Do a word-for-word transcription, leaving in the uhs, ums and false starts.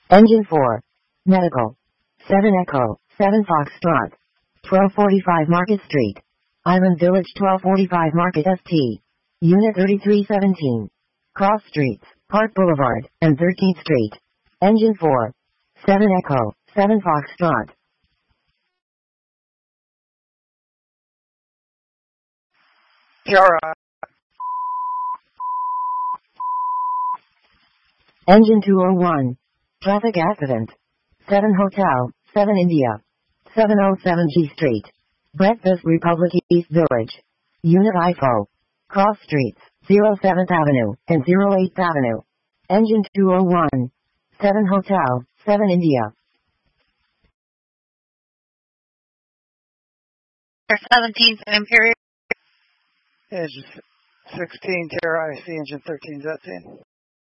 Engine four. Medical. seven Echo, seven Foxtrot. twelve forty-five Market Street. Island Village twelve forty-five Market S T. Unit thirty-three seventeen. Cross Streets, Park Boulevard, and thirteenth Street. Engine four. seven Echo, seven Foxtrot. Yara. Engine two oh one. Traffic accident. seven Hotel, seven India. seven oh seven G Street. Breakfast Republic East Village. Unit I F O. Cross Streets, oh seventh Avenue and oh eighth Avenue. Engine two oh one. seven Hotel, seven India. seventeenth Imperial. Engine sixteen, Terra I C, engine thirteen, is that seen?